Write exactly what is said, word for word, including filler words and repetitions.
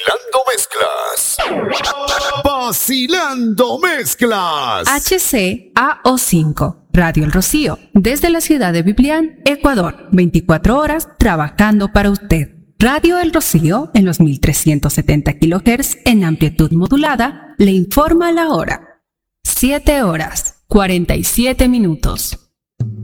Vacilando Mezclas. Vacilando Mezclas. H C A O cinco, Radio El Rocío, desde la ciudad de Biblián, Ecuador, veinticuatro horas trabajando para usted. Radio El Rocío, en los mil trescientos setenta kilohertz en amplitud modulada, le informa la hora. siete horas, cuarenta y siete minutos.